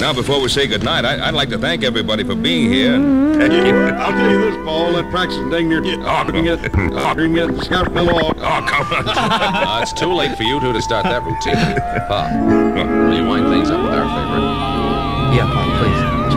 Now, before we say goodnight, I'd like to thank everybody for being here. I'll tell you this, Paul. That practice dang near get the scarf fell off. Oh, come on. It's too late for you two to start that routine. Pa, will you wind things up with our favorite? Yeah, Pa, please.